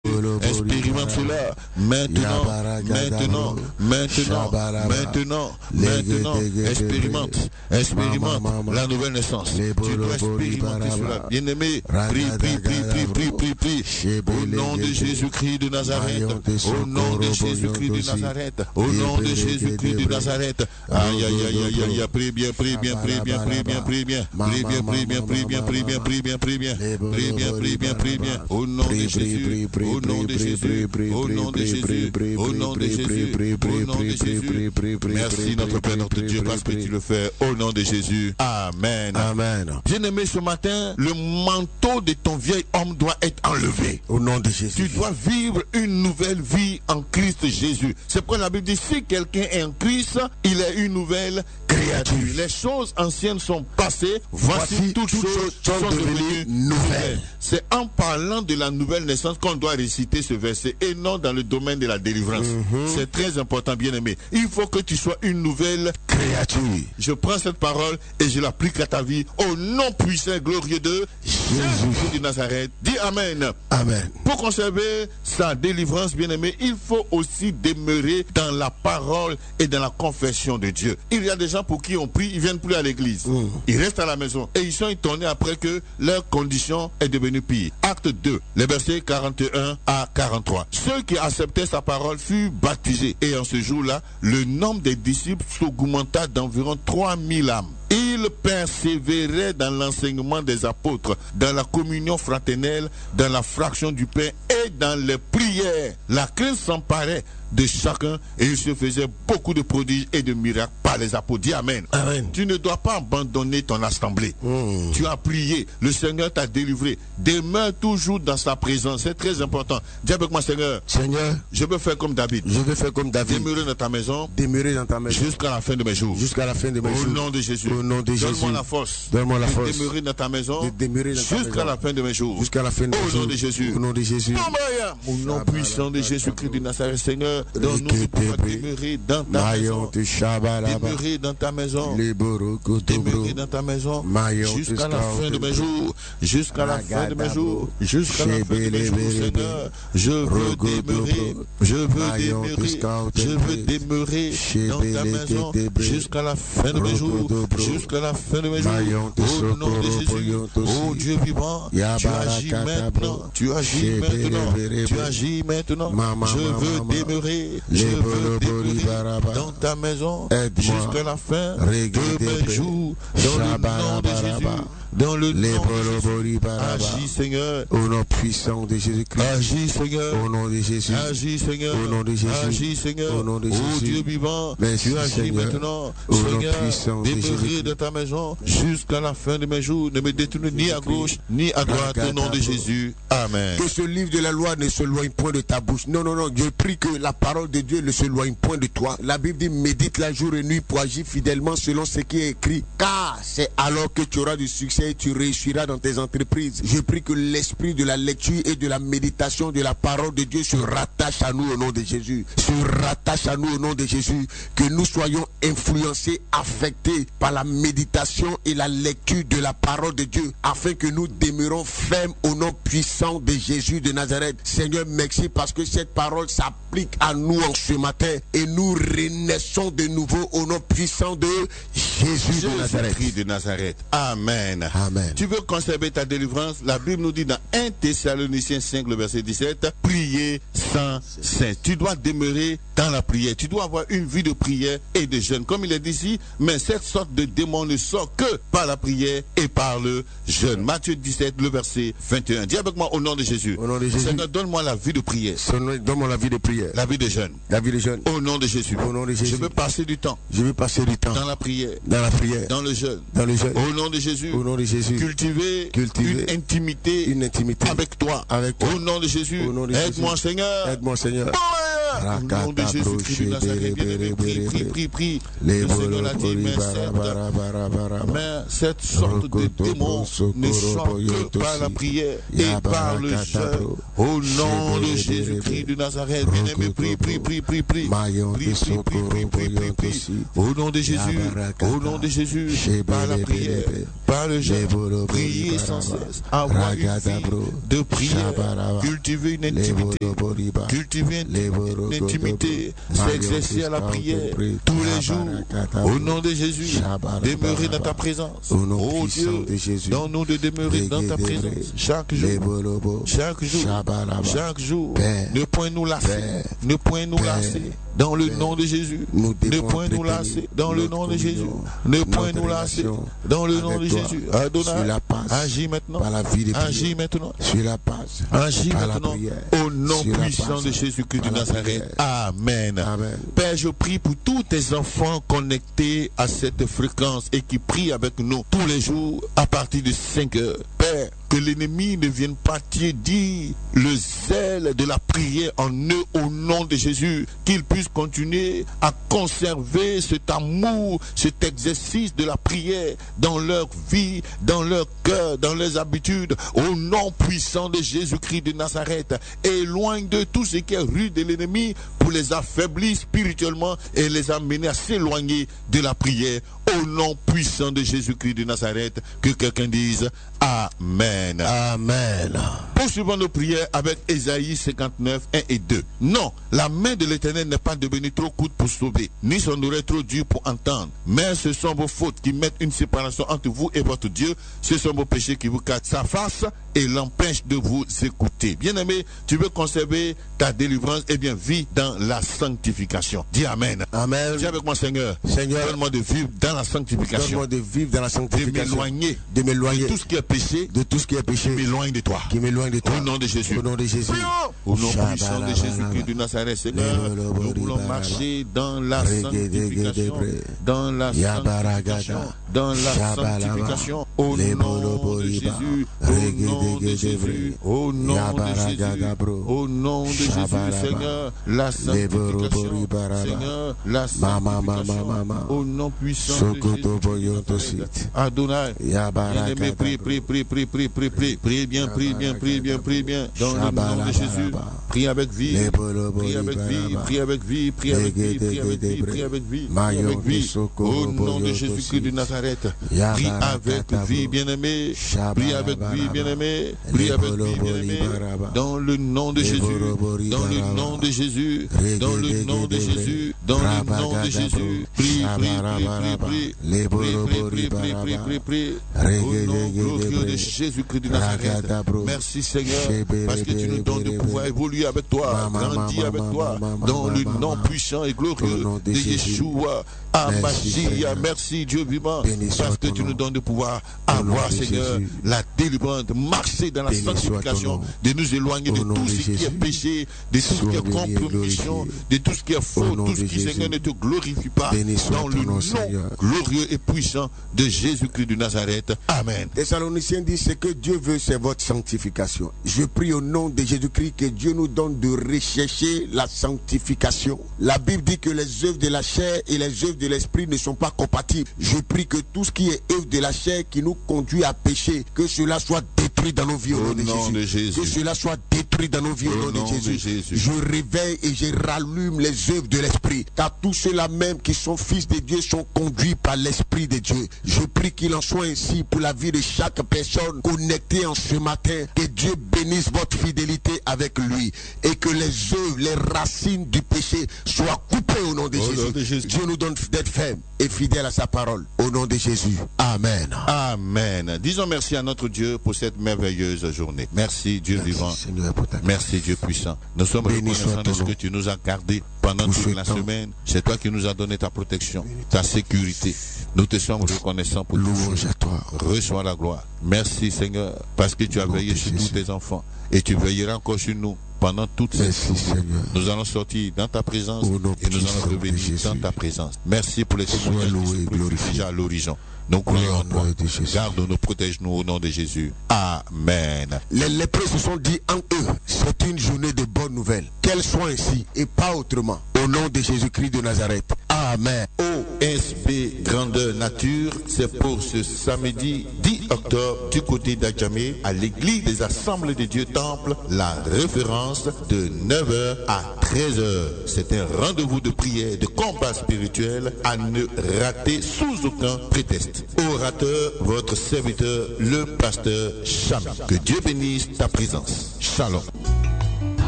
Expérimente cela. Maintenant. Expérimente la nouvelle naissance. Tu dois expérimenter cela. Bien-aimé, prie. Au nom de Jésus-Christ de Nazareth. Au nom de Jésus-Christ de Nazareth. Au nom de Jésus-Christ de Nazareth. Aïe, prie bien. Prie bien. Au nom de Jésus. Au nom de Jésus. Au nom de Jésus. Au nom de Jésus. Au nom de Jésus. Merci notre Père, notre Dieu, parce que tu le fais. Au nom de Jésus. Amen. Bien-aimé, ce matin, le manteau de ton vieil homme doit être enlevé. Au nom de Jésus. Tu dois vivre une nouvelle vie en Christ Jésus. C'est pourquoi la Bible dit, si quelqu'un est en Christ, il est une nouvelle créature. Les choses anciennes sont passées, voici toutes choses sont devenues nouvelles. C'est en parlant de la nouvelle naissance qu'on doit réciter ce verset et non dans le domaine de la délivrance. C'est très important, bien-aimé. Il faut que tu sois une nouvelle créature. Je prends cette parole et je l'applique à ta vie au nom puissant et glorieux de Jésus de Nazareth. Dis Amen. Amen. Pour conserver sa délivrance, bien-aimé, il faut aussi demeurer dans la parole et dans la confession de Dieu. Il y a des gens pour qui on prie, ils viennent plus à l'église. Ils restent à la maison et ils sont étonnés après que leur condition est devenue pire. Acte 2, les versets 41 à 43. Ceux qui acceptaient sa parole furent baptisés et en ce jour-là, le nombre des disciples s'augmenta d'environ 3000 âmes. Ils persévéraient dans l'enseignement des apôtres, dans la communion fraternelle, dans la fraction du pain et dans les prières. La crainte s'emparait de chacun et il se faisait beaucoup de prodiges et de miracles par les apôtres. Dis Amen. Amen. Tu ne dois pas abandonner ton assemblée. Tu as prié, le Seigneur t'a délivré. Demeure toujours dans sa présence, c'est très important. Dis avec moi, Seigneur, je veux faire comme David. Demeurer dans ta maison. Jusqu'à la fin de mes jours. Au nom de Jésus. Donne-moi la force. De demeurer dans ta maison. Jusqu'à la fin de mes jours. Au nom de Jésus. Au nom puissant de Jésus-Christ de Nazareth, Seigneur, donne-nous pouvoir demeurer dans ta maison. Demeurer dans ta maison. Demeurer dans ta maison. Jusqu'à la fin de mes jours. Jusqu'à la fin de mes jours. Jusqu'à la fin de mes jours, Seigneur. Je veux demeurer. Je veux demeurer dans ta maison. Jusqu'à la fin de mes jours. Jusqu'à la fin de mes jours. Au nom de Jésus. Oh Dieu vivant, tu agis maintenant. Tu agis maintenant. Je veux demeurer dans ta maison jusqu'à la fin de mes jours. Dans le nom de Jésus. Dans le nom de Jésus. Agis, Seigneur. Au nom puissant de Jésus-Christ. Agis, Seigneur. Au nom de Jésus. Agis, Seigneur. Au nom de Jésus. Agis, Seigneur. Au nom de Jésus. Oh Dieu vivant, merci, tu agis Seigneur. maintenant. Au nom Seigneur, puissant de demeurer Jésus. dans ta maison jusqu'à la fin de mes jours. Ne me détourne ni à gauche, ni à droite. Au nom de Jésus. Amen. Que ce livre de la loi ne s'éloigne point de ta bouche. Non. Je prie que la parole de Dieu ne s'éloigne point de toi. La Bible dit, médite la jour et nuit pour agir fidèlement selon ce qui est écrit. Car c'est alors que tu auras du succès et tu réussiras dans tes entreprises. Je prie que l'esprit de la lecture et de la méditation de la parole de Dieu se rattache à nous au nom de Jésus. Se rattache à nous au nom de Jésus. Que nous soyons influencés, affectés par la méditation et la lecture de la parole de Dieu, afin que nous demeurons fermes au nom puissant de Jésus de Nazareth. Seigneur, merci parce que cette parole s'applique à nous en ce matin et nous renaissons de nouveau au nom puissant de Jésus de Nazareth. Amen. Amen. Tu veux conserver ta délivrance? La Bible nous dit dans 1 Thessaloniciens 5, le verset 17, priez sans cesse. Tu dois demeurer dans la prière. Tu dois avoir une vie de prière et de jeûne. Comme il est dit ici, mais cette sorte de démon ne sort que par la prière et par le jeûne. Matthieu 17, le verset 21. Dis avec moi au nom de Jésus. Au nom de Jésus. Seigneur, donne-moi la vie de prière. Donne-moi la vie de prière. La vie de jeûne. La vie de jeûne. Au nom de Jésus. Au nom de Jésus. Je veux passer du temps. Dans la prière. Dans le jeûne. Au nom de Jésus. Au nom de Jésus. Cultiver une intimité avec toi. Au nom de Jésus. Aide-moi, Seigneur. Aide-moi, Seigneur. Au nom de Jésus-Christ de Nazareth, bien-aimé, prie. Le Seigneur l'a dit, mais cette sorte de démon ne sort que par la prière et par le jeûne. Au nom de Jésus-Christ de Nazareth, bien-aimé, prie. Au nom de Jésus, par la prière, par le jeûne, prier sans cesse, avoir une vie de prière, cultiver une intimité, s'exercer à la prière tous les jours. Au nom de Jésus, demeurer dans ta présence. Oh Dieu, donne-nous de demeurer dans ta présence chaque jour. Ne point nous lasser, dans le nom de Jésus. Ne point nous lasser, dans le nom de Jésus. Ne point nous lasser, dans le nom de Jésus. Adonai, agis maintenant. Agis maintenant. Agis maintenant. Au nom puissant de Jésus-Christ de Nazareth. Amen. Père, je prie pour tous tes enfants connectés à cette fréquence et qui prient avec nous tous les jours à partir de 5 heures. Père, que l'ennemi ne vienne pas dire le zèle de la prière en eux au nom de Jésus, qu'ils puissent continuer à conserver cet amour, cet exercice de la prière dans leur vie, dans leur cœur, dans leurs habitudes, au nom puissant de Jésus-Christ de Nazareth. Éloigne de tout ce qui est rude de l'ennemi pour les affaiblir spirituellement et les amener à s'éloigner de la prière. Au nom puissant de Jésus-Christ de Nazareth, que quelqu'un dise Amen. Amen. Poursuivons nos prières avec Ésaïe 59, 1 et 2. Non, la main de l'Éternel n'est pas devenue trop courte pour sauver, ni son oreille trop dure pour entendre. Mais ce sont vos fautes qui mettent une séparation entre vous et votre Dieu. Ce sont vos péchés qui vous cachent sa face et l'empêchent de vous écouter. Bien-aimé, tu veux conserver ta délivrance, eh bien, vis dans la sanctification. Dis Amen. Amen. Dis avec moi, Seigneur. Donne-moi de vivre dans la sanctification. Donne-moi de vivre dans la sanctification. De m'éloigner. De tout ce qui est péché. De tout ce qui est péché. Qui m'éloigne de toi. Qui m'éloigne de toi. Au nom de Jésus. Au nom de Jésus. Au nom puissant de Jésus-Christ de Nazareth, Seigneur, nous voulons marcher dans la sanctification. Dans la sanctification. Dans la sanctification. Au nom de Jésus. Au nom de Jésus. Au nom de Jésus. Au nom de Jésus, Seigneur, la sanctification. Seigneur, la sanctification. Au nom puissant de Jésus. Adonai. Bien-aimé, prie bien. Dans le nom de Jésus. Prie avec vie. Prie avec vie. Au nom de Jésus-Christ de Nazareth. Prie avec vie, bien-aimé. Prie avec vie, bien-aimé. Prie avec vie, bien-aimé. Dans le nom de Jésus. Dans le nom de Jésus. Dans le nom de Jésus. Dans le nom de Jésus. Prie. Au nom glorieux de Jésus-Christ de Nazareth. Merci Seigneur, parce que tu nous donnes de pouvoir évoluer avec toi, grandir avec toi, dans le nom puissant et glorieux de Yeshua. Amashia, merci Dieu vivant, parce que tu nous donnes de pouvoir avoir, Seigneur, la délivrance, marcher dans la sanctification, de nous éloigner de tout ce qui est péché, de tout ce qui est compromission, de tout ce qui est faux, tout ce qui, Seigneur, ne te glorifie pas, dans le nom glorieux et puissant de Jésus-Christ de Nazareth. Amen. Thessaloniciens dit ce que Dieu veut, c'est votre sanctification. Je prie au nom de Jésus-Christ que Dieu nous donne de rechercher la sanctification. La Bible dit que les œuvres de la chair et les œuvres de l'esprit ne sont pas compatibles. Je prie que tout ce qui est œuvre de la chair qui nous conduit à pécher, que cela soit détruit dans nos vies au nom de Jésus. Que cela soit détruit dans nos vies au nom de Jésus. Je réveille et je rallume les œuvres de l'esprit, car tous ceux-là même qui sont fils de Dieu sont conduits par l'esprit de Dieu. Je prie qu'il en soit ainsi pour la vie de chaque personne connectée en ce matin. Que Dieu bénisse votre fidélité avec lui et que les œuvres, les racines du péché soient coupées au nom de Jésus. Dieu nous donne d'être ferme et fidèle à sa parole au nom de Jésus. Amen. Amen. Disons merci à notre Dieu pour cette merveilleuse journée. Merci Dieu vivant. Seigneur, pour ta merci Dieu puissant. Nous sommes reconnaissants de ce que tu nous as gardé pendant toute la semaine. C'est toi qui nous as donné ta protection, ta sécurité. Nous te sommes reconnaissants pour louange à toi. Reçois la gloire. Merci Seigneur, parce que tu as veillé sur tous tes enfants et tu veilleras encore sur nous pendant toute cette journée. Nous allons sortir dans ta présence et nous allons revenir dans ta présence. Merci pour les témoignages déjà à l'horizon. Nous croyons en toi. Garde-nous, protège-nous au nom de Jésus. Amen. Les lépreux se sont dit en eux, c'est une journée de bonnes nouvelles. Quelle qu'elle soit ainsi et pas autrement. Au nom de Jésus-Christ de Nazareth. Amen. OSB Grandeur Nature, c'est pour ce samedi 10 octobre du côté d'Adjamé à l'église des Assemblées de Dieu Temple, la référence de 9h à 13h. C'est un rendez-vous de prière, de combat spirituel à ne rater sous aucun prétexte. Orateur, votre serviteur, le pasteur Chami. Que Dieu bénisse ta présence. Shalom.